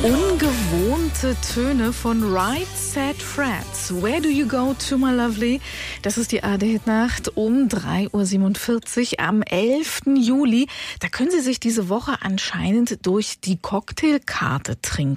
Ungewohnte Töne von Right Said Fred. Where do you go to, my lovely? Das ist die ARD-Hitnacht um 3:47 Uhr am 11. Juli. Da können Sie sich diese Woche anscheinend durch die Cocktailkarte trinken.